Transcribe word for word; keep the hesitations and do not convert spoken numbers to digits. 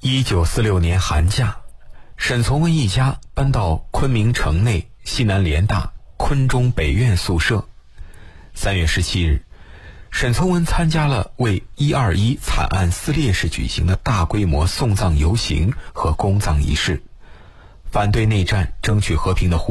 一九四六年寒假，沈从文一家搬到昆明城内西南联大昆中北院宿舍。三月十七日，沈从文参加了为一二一惨案撕裂式举行的大规模送葬游行和公葬仪式，反对内战、争取和平的呼